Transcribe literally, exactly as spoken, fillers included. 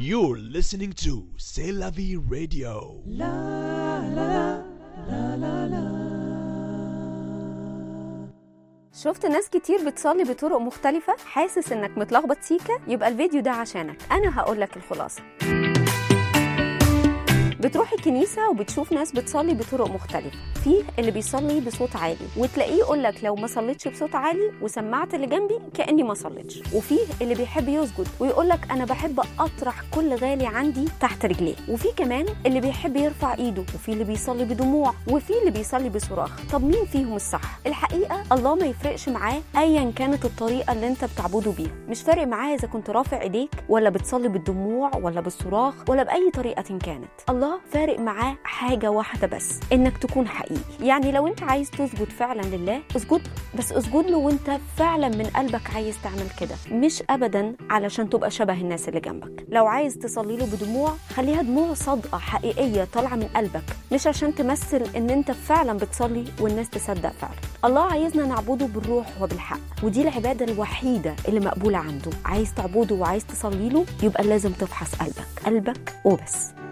You're listening to C'est la vie radio. La la la la la. شفت ناس كتير بتصلي بطرق مختلفة؟ حاسس انك متلخبط سيكا؟ يبقى الفيديو ده عشانك. انا هقولك الخلاصة. بتروح الكنيسة وبتشوف ناس بتصلي بطرق مختلفة. فيه اللي بيصلي بصوت عالي وتلاقيه يقولك لو ما صليتش بصوت عالي وسمعت اللي جنبي كأني ما صليتش. وفيه اللي بيحب يسجد ويقولك أنا بحب أطرح كل غالي عندي تحت رجليه. وفيه كمان اللي بيحب يرفع إيده. وفيه اللي بيصلي بدموع. وفيه اللي بيصلي بصراخ. طب مين فيهم الصح؟ الحقيقة الله ما يفرقش معاه أيا كانت الطريقة اللي أنت بتعبده بيها. مش فارق معاه إذا كنت رافع إيديك ولا بتصلي بالدموع ولا بالصراخ ولا بأي طريقة كانت. الله فارق معاه حاجة واحدة بس، انك تكون حقيقي. يعني لو انت عايز تسجد فعلا لله اسجد، بس اسجد له وانت فعلا من قلبك عايز تعمل كده، مش ابدا علشان تبقى شبه الناس اللي جنبك. لو عايز تصلي له بدموع خليها دموع صادقة حقيقية طالعة من قلبك، مش عشان تمثل ان انت فعلا بتصلي والناس تصدق فعلا. الله عايزنا نعبده بالروح وبالحق، ودي العبادة الوحيدة اللي مقبولة عنده. عايز تعبده وعايز تصلي له يبقى لازم تفحص قلبك قلبك وبس.